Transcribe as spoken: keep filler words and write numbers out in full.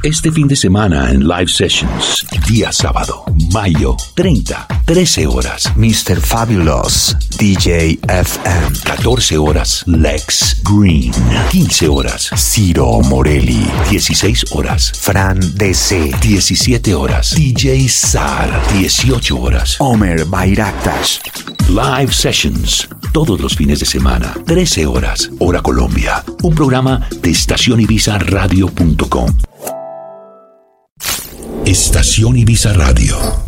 Este fin de semana en Live Sessions, día sábado, mayo treinta, trece horas, mister Fabulous, D J F M. catorce horas, Lex Green. quince horas, Ciro Morelli. dieciséis horas, Fran D C. diecisiete horas, D J Sar. dieciocho horas, Omer Bayraktas. Live Sessions, todos los fines de semana, trece horas, hora Colombia. Un programa de estación ibiza radio punto com. Estación Ibiza Radio.